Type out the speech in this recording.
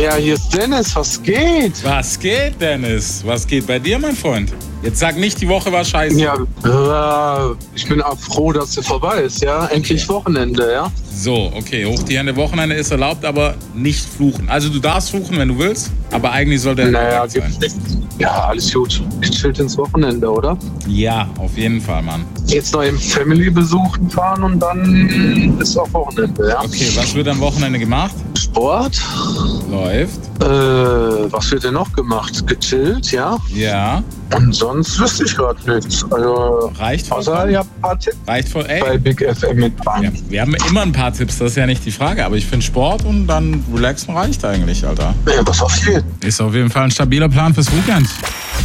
Ja, hier ist Dennis, was geht? Was geht, Dennis? Was geht bei dir, mein Freund? Jetzt sag nicht, die Woche war scheiße. Ja, ich bin auch froh, dass sie vorbei ist, ja. Endlich Wochenende, ja. So, okay, hoch die Hände. Wochenende ist erlaubt, aber nicht fluchen. Also du darfst fluchen, wenn du willst, aber eigentlich sollte er Naja, sein. gibt's nicht. Ja, alles gut. Gechillt ins Wochenende, oder? Ja, auf jeden Fall, Mann. Jetzt noch im Family-Besuchen fahren und dann ist auch Wochenende, ja. Okay, was wird am Wochenende gemacht? Sport? Läuft. Was wird denn noch gemacht? Gechillt, ja. Ja. Und sonst wüsste ich gerade nichts. Also, Reicht voll. außer ihr habt ein paar Tipps Reicht voll. Ey. bei Big FM mit Bahn. Ja, wir haben immer ein paar Tipps, das ist ja nicht die Frage. Aber ich finde Sport und dann relaxen reicht eigentlich, Alter. Ja, was auf jeden. Ist auf jeden Fall ein stabiler Plan fürs Weekend.